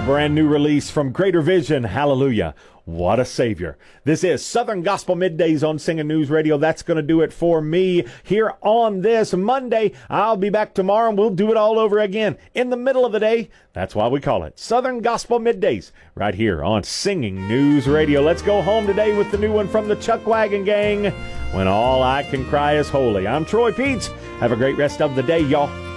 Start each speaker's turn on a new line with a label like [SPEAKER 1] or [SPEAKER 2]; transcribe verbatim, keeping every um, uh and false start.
[SPEAKER 1] A brand new release from Greater Vision. Hallelujah. What a Savior. This is Southern Gospel Middays on Singing News Radio. That's going to do it for me here on this Monday. I'll be back tomorrow and we'll do it all over again in the middle of the day. That's why we call it Southern Gospel Middays right here on Singing News Radio. Let's go home today with the new one from the Chuck Wagon Gang. When All I Can Cry Is Holy. I'm Troy Peets. Have a great rest of the day, y'all.